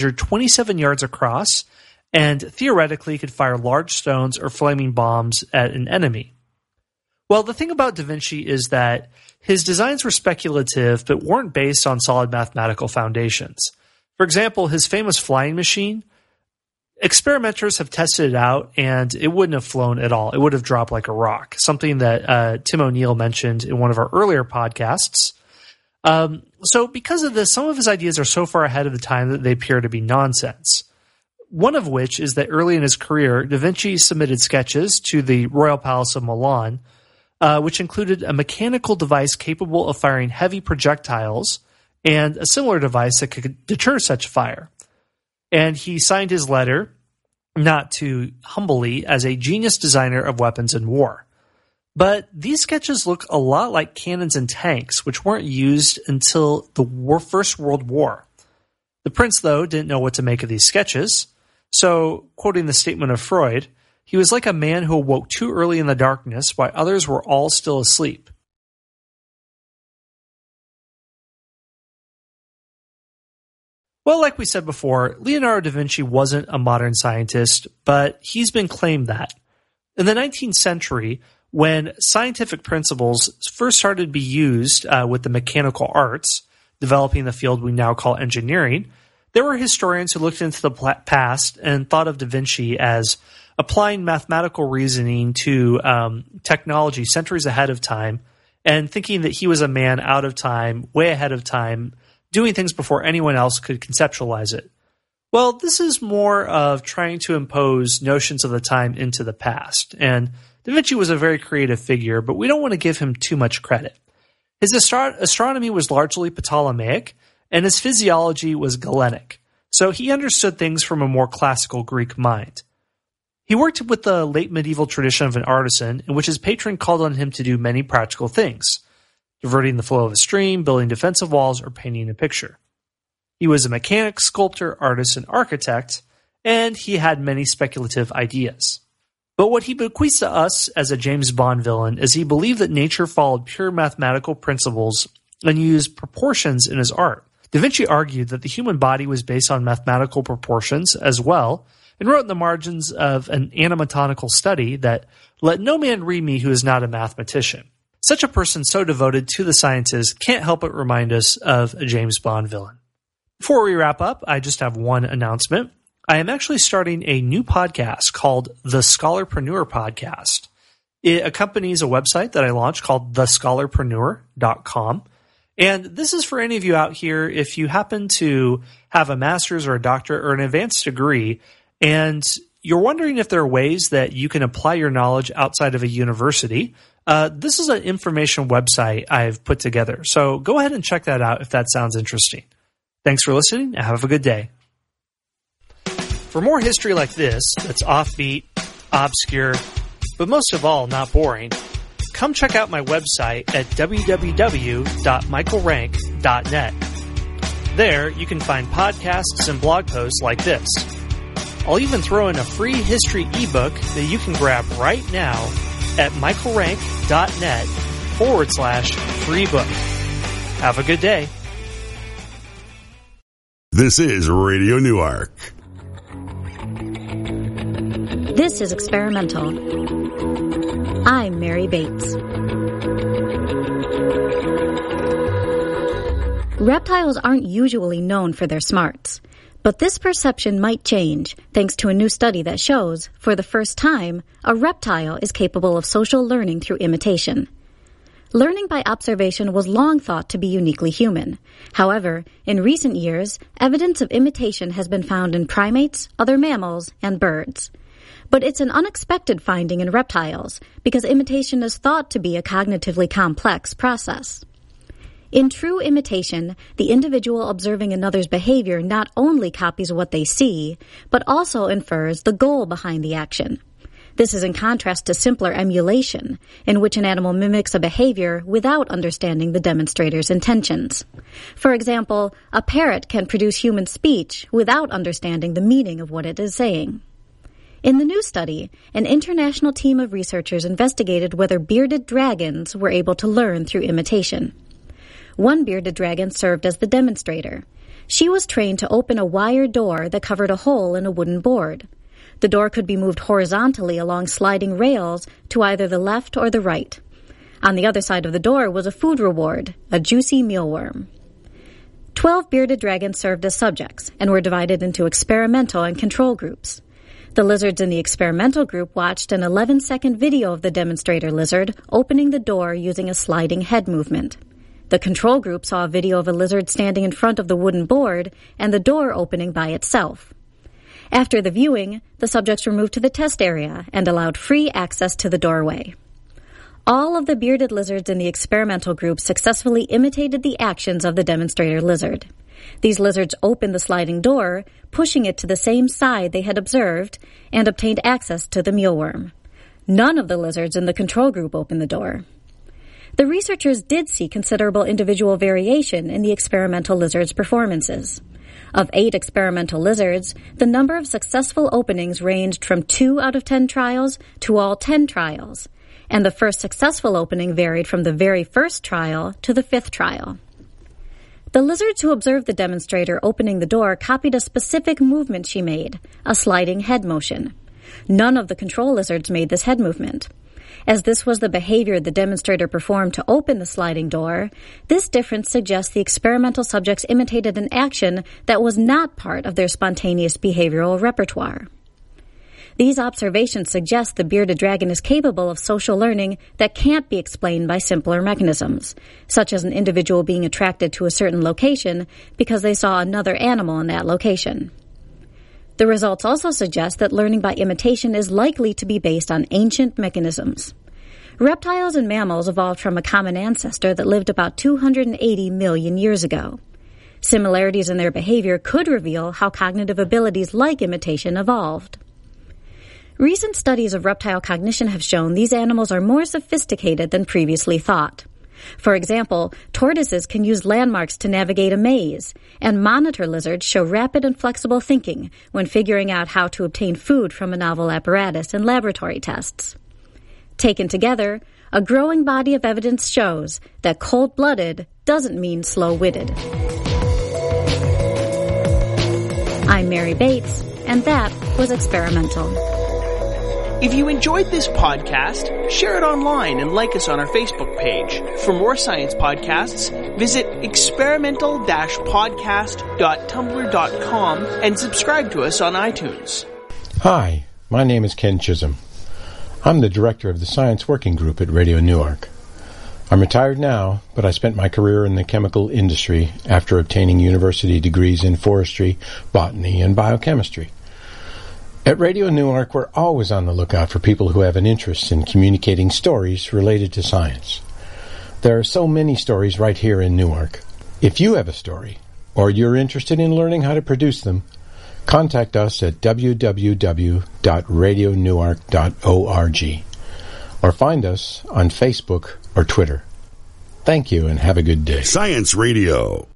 measured 27 yards across and theoretically could fire large stones or flaming bombs at an enemy. Well, the thing about Da Vinci is that his designs were speculative but weren't based on solid mathematical foundations. For example, his famous flying machine, experimenters have tested it out and it wouldn't have flown at all. It would have dropped like a rock, something that Tim O'Neill mentioned in one of our earlier podcasts. So because of this, some of his ideas are so far ahead of the time that they appear to be nonsense. One of which is that early in his career, Da Vinci submitted sketches to the Royal Palace of Milan, which included a mechanical device capable of firing heavy projectiles and a similar device that could deter such fire. And he signed his letter, not too humbly, as a genius designer of weapons in war. But these sketches look a lot like cannons and tanks, which weren't used until the First World War. The prince, though, didn't know what to make of these sketches, so, quoting the statement of Freud, he was like a man who awoke too early in the darkness while others were all still asleep. Well, like we said before, Leonardo da Vinci wasn't a modern scientist, but he's been claimed that. In the 19th century, when scientific principles first started to be used with the mechanical arts, developing the field we now call engineering, there were historians who looked into the past and thought of Da Vinci as applying mathematical reasoning to technology centuries ahead of time and thinking that he was a man out of time, way ahead of time, doing things before anyone else could conceptualize it. Well, this is more of trying to impose notions of the time into the past, and Da Vinci was a very creative figure, but we don't want to give him too much credit. His astronomy was largely Ptolemaic, and his physiology was Galenic, so he understood things from a more classical Greek mind. He worked with the late medieval tradition of an artisan, in which his patron called on him to do many practical things, diverting the flow of a stream, building defensive walls, or painting a picture. He was a mechanic, sculptor, artist, and architect, and he had many speculative ideas. But what he bequeaths to us as a James Bond villain is he believed that nature followed pure mathematical principles and used proportions in his art. Da Vinci argued that the human body was based on mathematical proportions as well, and wrote in the margins of an anatomical study that, "Let no man read me who is not a mathematician." Such a person so devoted to the sciences can't help but remind us of a James Bond villain. Before we wrap up, I just have one announcement. I am actually starting a new podcast called The Scholarpreneur Podcast. It accompanies a website that I launched called thescholarpreneur.com. And this is for any of you out here, if you happen to have a master's or a doctorate or an advanced degree, and you're wondering if there are ways that you can apply your knowledge outside of a university, this is an information website I've put together. So go ahead and check that out if that sounds interesting. Thanks for listening, and have a good day. For more history like this, that's offbeat, obscure, but most of all, not boring, come check out my website at www.michaelrank.net. There, you can find podcasts and blog posts like this. I'll even throw in a free history ebook that you can grab right now at michaelrank.net/free book. Have a good day. This is Radio Newark. This is Experimental. I'm Mary Bates. Reptiles aren't usually known for their smarts, but this perception might change thanks to a new study that shows, for the first time, a reptile is capable of social learning through imitation. Learning by observation was long thought to be uniquely human. However, in recent years, evidence of imitation has been found in primates, other mammals, and birds. But it's an unexpected finding in reptiles, because imitation is thought to be a cognitively complex process. In true imitation, the individual observing another's behavior not only copies what they see, but also infers the goal behind the action. This is in contrast to simpler emulation, in which an animal mimics a behavior without understanding the demonstrator's intentions. For example, a parrot can produce human speech without understanding the meaning of what it is saying. In the new study, an international team of researchers investigated whether bearded dragons were able to learn through imitation. One bearded dragon served as the demonstrator. She was trained to open a wire door that covered a hole in a wooden board. The door could be moved horizontally along sliding rails to either the left or the right. On the other side of the door was a food reward, a juicy mealworm. 12 bearded dragons served as subjects and were divided into experimental and control groups. The lizards in the experimental group watched an 11-second video of the demonstrator lizard opening the door using a sliding head movement. The control group saw a video of a lizard standing in front of the wooden board and the door opening by itself. After the viewing, the subjects were moved to the test area and allowed free access to the doorway. All of the bearded lizards in the experimental group successfully imitated the actions of the demonstrator lizard. These lizards opened the sliding door, pushing it to the same side they had observed, and obtained access to the mealworm. None of the lizards in the control group opened the door. The researchers did see considerable individual variation in the experimental lizards' performances. Of 8 experimental lizards, the number of successful openings ranged from 2 out of 10 trials to all 10 trials, and the first successful opening varied from the very first trial to the 5th trial. The lizards who observed the demonstrator opening the door copied a specific movement she made, a sliding head motion. None of the control lizards made this head movement. As this was the behavior the demonstrator performed to open the sliding door, this difference suggests the experimental subjects imitated an action that was not part of their spontaneous behavioral repertoire. These observations suggest the bearded dragon is capable of social learning that can't be explained by simpler mechanisms, such as an individual being attracted to a certain location because they saw another animal in that location. The results also suggest that learning by imitation is likely to be based on ancient mechanisms. Reptiles and mammals evolved from a common ancestor that lived about 280 million years ago. Similarities in their behavior could reveal how cognitive abilities like imitation evolved. Recent studies of reptile cognition have shown these animals are more sophisticated than previously thought. For example, tortoises can use landmarks to navigate a maze, and monitor lizards show rapid and flexible thinking when figuring out how to obtain food from a novel apparatus in laboratory tests. Taken together, a growing body of evidence shows that cold-blooded doesn't mean slow-witted. I'm Mary Bates, and that was Experimental. If you enjoyed this podcast, share it online and like us on our Facebook page. For more science podcasts, visit experimental-podcast.tumblr.com and subscribe to us on iTunes. Hi, my name is Ken Chisholm. I'm the director of the Science Working Group at Radio Newark. I'm retired now, but I spent my career in the chemical industry after obtaining university degrees in forestry, botany, and biochemistry. At Radio Newark, we're always on the lookout for people who have an interest in communicating stories related to science. There are so many stories right here in Newark. If you have a story, or you're interested in learning how to produce them, contact us at www.radionewark.org or find us on Facebook or Twitter. Thank you and have a good day. Science Radio.